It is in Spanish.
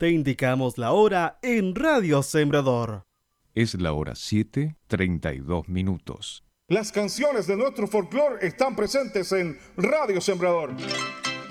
Te indicamos la hora en Radio Sembrador. Es la hora 7:32. Las canciones de nuestro folclore están presentes en Radio Sembrador.